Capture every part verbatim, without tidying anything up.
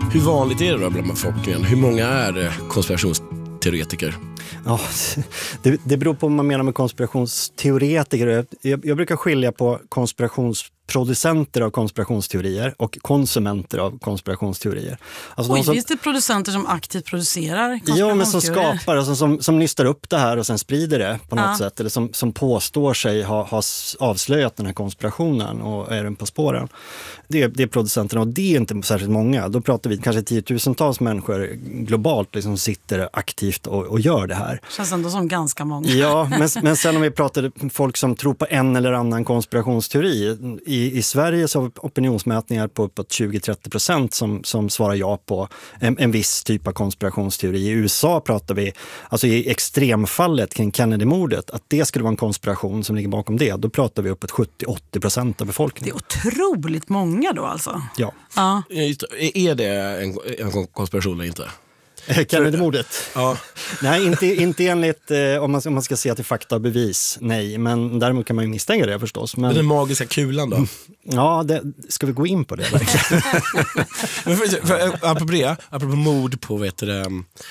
Hur vanligt är det då bland befolkningen? Hur många är konspirationsteoretiker? Ja, det, det beror på vad man menar med konspirationsteoretiker. Jag, jag brukar skilja på konspirationsproducenter av konspirationsteorier och konsumenter av konspirationsteorier. Alltså Oj, de som, finns det producenter som aktivt producerar ja, men som konspirationsteorier? skapar, alltså som, som nystar upp det här och sen sprider det på något Ja. sätt. Eller som, som påstår sig ha, ha avslöjat den här konspirationen och är den på spåren. Det, det är producenterna och det är inte särskilt många. Då pratar vi kanske tiotusentals människor globalt liksom sitter aktivt och, och gör det här. Känns ändå som ganska många. Ja, men, men sen om vi pratar folk som tror på en eller annan konspirationsteori. I, i Sverige så har vi opinionsmätningar på uppåt tjugo till trettio procent som, som svarar ja på en, en viss typ av konspirationsteori. I U S A pratar vi, alltså i extremfallet kring Kennedy-mordet, att det skulle vara en konspiration som ligger bakom det. Då pratar vi uppåt sjuttio till åttio procent av befolkningen. Det är otroligt många då alltså. Ja. Ja. Är det en, en konspiration eller inte? Kennedy-mordet? Ja. Nej, inte, inte enligt eh, om, man, om man ska se till fakta och bevis. Nej, men däremot kan man ju misstänka det förstås. Men den magiska kulan då? Ja, det, ska vi gå in på det verkligen? Men för, för, apropå det, apropå mord på vet du,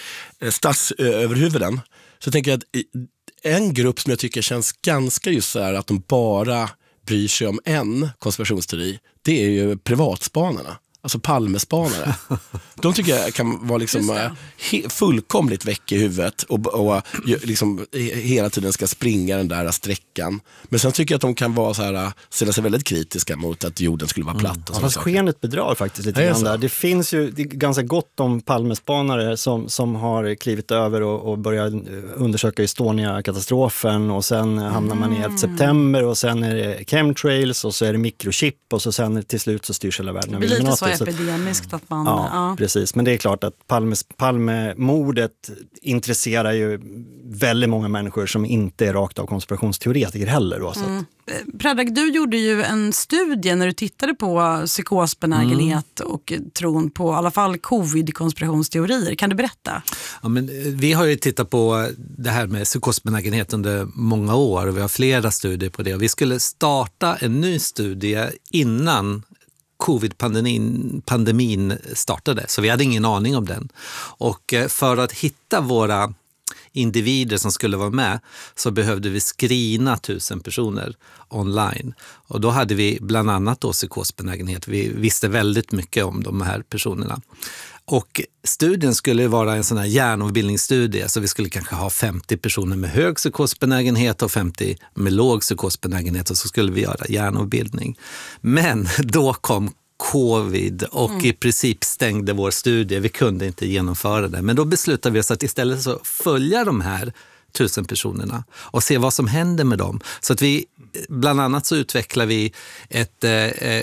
statsöverhuvuden, så tänker jag att en grupp som jag tycker känns ganska just så här att de bara bryr sig om en konspirationsteori, det är ju privatspanarna. Alltså Palmespanare. De tycker jag kan vara liksom he, fullkomligt väck i huvudet och, och liksom hela tiden ska springa den där sträckan. Men sen tycker jag att de kan vara så här, ställa sig väldigt kritiska mot att jorden skulle vara platt. Och ja, fast skenet bedrar faktiskt lite grann där. Det finns ju det är ganska gott om Palmespanare som, som har klivit över och, och börjat undersöka Estonia-katastrofen och sen hamnar man i elfte september och sen är det chemtrails och så är det mikrochip och så sen till slut så styrs hela världen. Det blir lite så epidemiskt att man... Ja, ja, precis. Men det är klart att Palmes, Palmemordet intresserar ju väldigt många människor som inte är rakt av konspirationsteoretiker heller. Då, så mm. Predrag, du gjorde ju en studie när du tittade på psykosbenägenhet mm. och tron på i alla fall covid-konspirationsteorier. Kan du berätta? Ja, men vi har ju tittat på det här med psykosbenägenhet under många år och vi har flera studier på det. Vi skulle starta en ny studie innan covid-pandemin pandemin startade, så vi hade ingen aning om den. Och för att hitta våra individer som skulle vara med så behövde vi screena tusen personer online. Och då hade vi bland annat då psykosbenägenhet. Vi visste väldigt mycket om de här personerna. Och studien skulle vara en sån här hjärnavbildningsstudie, så vi skulle kanske ha femtio personer med hög psykosbenägenhet och femtio med låg psykosbenägenhet och så skulle vi göra hjärnavbildning. Men då kom covid och mm. i princip stängde vår studie. Vi kunde inte genomföra det. Men då beslutade vi oss att istället så följa de här tusen personerna och se vad som händer med dem. Så att vi, bland annat så utvecklar vi ett eh,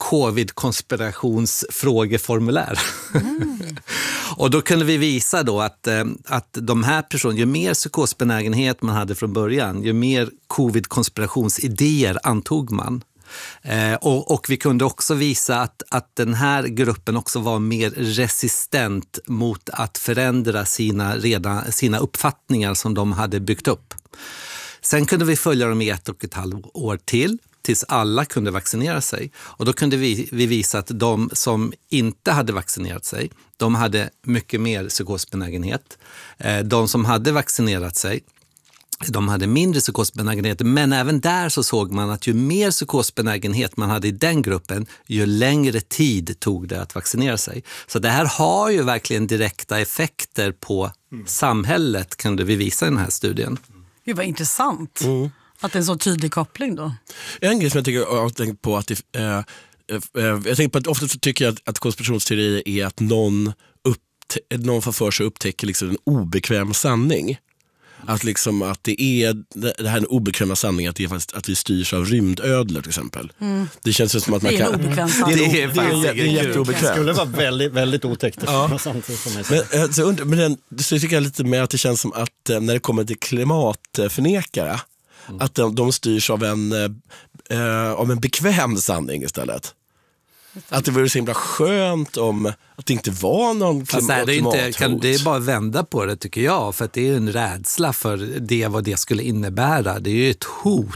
covid-konspirationsfrågeformulär. Mm. Och då kunde vi visa då att, att de här personerna, ju mer psykosbenägenhet man hade från början, ju mer covid-konspirationsidéer antog man. Eh, och, och vi kunde också visa att, att den här gruppen också var mer resistent mot att förändra sina, redan, sina uppfattningar som de hade byggt upp. Sen kunde vi följa dem i ett och ett halvt år till, tills alla kunde vaccinera sig. Och då kunde vi, vi visa att de som inte hade vaccinerat sig, de hade mycket mer psykosbenägenhet. Eh, de som hade vaccinerat sig, de hade mindre psykosbenägenhet, men även där så såg man att ju mer psykosbenägenhet man hade i den gruppen, ju längre tid tog det att vaccinera sig. Så det här har ju verkligen direkta effekter på mm. samhället, kunde vi visa i den här studien. Gud vad intressant mm. att det är en så tydlig koppling då. En grej som jag, tycker, jag har tänkt på att det, äh, äh, jag tänker på att ofta så tycker jag att, att konspirationsteorier är att någon, uppte- någon får för sig upptäcker liksom en obekväm sanning. Att, liksom, att det är det här är en obekväma sanning att, det är faktiskt, att vi styrs av rymdödlor till exempel. Mm. Det känns som att man det är kan... En obekväm sanning. Det är, det är, det är, det är jätteobekvämt. Det skulle vara väldigt, väldigt otäckt. Ja. Men, så, men den, så tycker jag lite med att det känns som att när det kommer till klimatförnekare mm. att de, de styrs av en, eh, av en bekväm sanning istället. Att det vore så himla skönt om att det inte var någon klimat, nej, det är inte, klimathot. kan, det är bara att vända på det tycker jag. För att det är en rädsla för det, vad det skulle innebära. Det är ju ett hot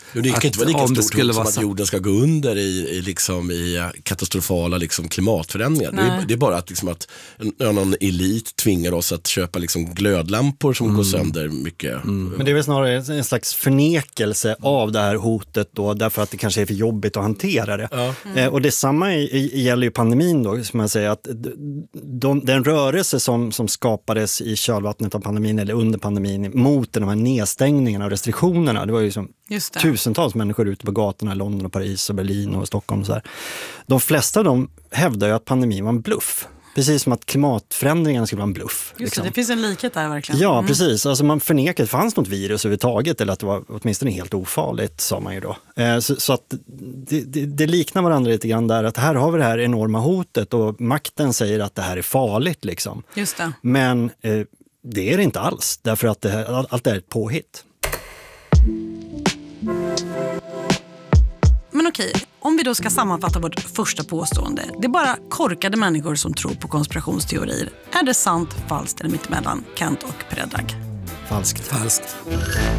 Jo, det kan inte vara lika om det stort skulle hot som vara att sant. jorden ska gå under i, i, liksom, i katastrofala liksom, klimatförändringar. Det är, det är bara att, liksom, att en, någon elit tvingar oss att köpa liksom, glödlampor som mm. går sönder mycket. Mm. Men det är väl snarare en slags förnekelse av det här hotet då, därför att det kanske är för jobbigt att hantera det. Ja. Mm. Eh, och detsamma i, i, gäller ju pandemin då, som jag säger, att de, den rörelse som, som skapades i kölvattnet av pandemin eller under pandemin mot de här nedstängningarna och restriktionerna, det var ju som tusentals människor ute på gatorna i London och Paris och Berlin och Stockholm och så här. De flesta av dem hävdar ju att pandemin var en bluff. Precis som att klimatförändringarna skulle vara en bluff. Just liksom. det, det finns en likhet där verkligen. Ja, mm. precis. Alltså man förnekar att det fanns något virus överhuvudtaget eller att det var åtminstone helt ofarligt, sa man ju då. Eh, så, så att det, det, det liknar varandra lite grann där, att här har vi det här enorma hotet och makten säger att det här är farligt liksom. Just det. Men eh, det är det inte alls, därför att det här, allt är ett påhitt. Men okej, om vi då ska sammanfatta vårt första påstående. Det är bara korkade människor som tror på konspirationsteorier. Är det sant, falskt eller mittemellan? Kent och Predrag. Falskt. Falskt.